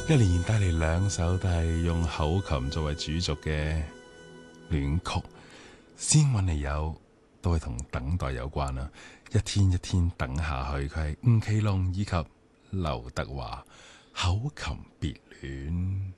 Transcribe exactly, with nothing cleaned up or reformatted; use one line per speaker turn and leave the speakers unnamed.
一連帶嚟兩首都係用口琴作為主軸嘅戀曲，先揾嚟有都係同等待有關啦。一天一天等下去，佢係吳奇隆以及劉德華口琴別戀。